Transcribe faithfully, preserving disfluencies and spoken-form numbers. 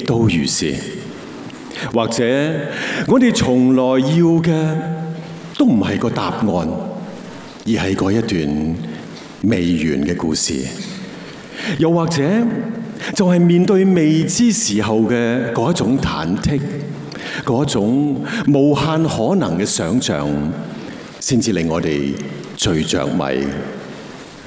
都如是。或者我哋從來要嘅都唔係個答案，而係嗰一段未完嘅故事。又或者就係面對未知時候嘅嗰一種忐忑，嗰種無限可能嘅想像，先至令我哋最着迷。